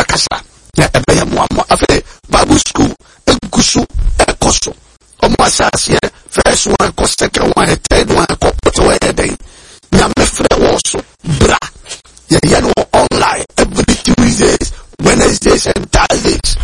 akasa na ebe mo afi Bible school enkusu ekoso omo asase first one ko second one third one ko put away dey na me frɛ wo so bra ye no